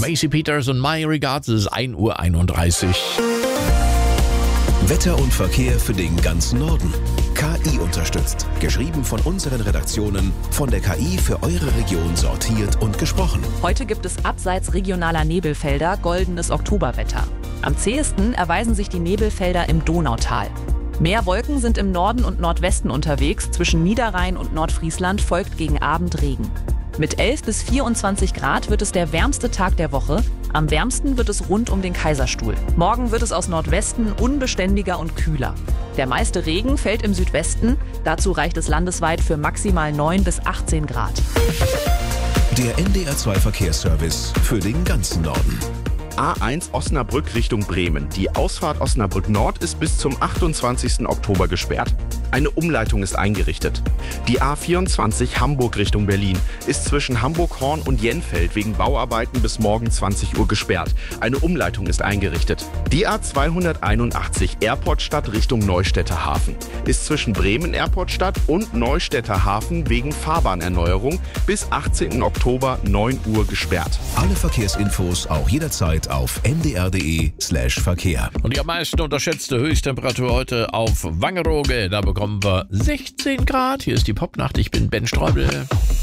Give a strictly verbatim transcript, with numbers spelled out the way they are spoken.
Macy Peters und My Regards, es ist ein Uhr einunddreißig. Wetter und Verkehr für den ganzen Norden. K I unterstützt. Geschrieben von unseren Redaktionen, von der K I für eure Region sortiert und gesprochen. Heute gibt es abseits regionaler Nebelfelder goldenes Oktoberwetter. Am zähesten erweisen sich die Nebelfelder im Donautal. Mehr Wolken sind im Norden und Nordwesten unterwegs. Zwischen Niederrhein und Nordfriesland folgt gegen Abend Regen. Mit elf bis vierundzwanzig Grad wird es der wärmste Tag der Woche. Am wärmsten wird es rund um den Kaiserstuhl. Morgen wird es aus Nordwesten unbeständiger und kühler. Der meiste Regen fällt im Südwesten. Dazu reicht es landesweit für maximal neun bis achtzehn Grad. Der N D R zwei Verkehrsservice für den ganzen Norden. A eins Osnabrück Richtung Bremen. Die Ausfahrt Osnabrück Nord ist bis zum achtundzwanzigsten Oktober gesperrt. Eine Umleitung ist eingerichtet. Die A vierundzwanzig Hamburg Richtung Berlin ist zwischen Hamburg-Horn und Jenfeld wegen Bauarbeiten bis morgen zwanzig Uhr gesperrt. Eine Umleitung ist eingerichtet. Die A zweihunderteinundachtzig Airportstadt Richtung Neustädter Hafen ist zwischen Bremen Airportstadt und Neustädter Hafen wegen Fahrbahnerneuerung bis achtzehnten Oktober neun Uhr gesperrt. Alle Verkehrsinfos auch jederzeit auf n d r punkt d e slash Verkehr. Und die am meisten unterschätzte Höchsttemperatur heute auf Wangerooge. Da bekommen wir sechzehn Grad. Hier ist die Popnacht. Ich bin Ben Streubel.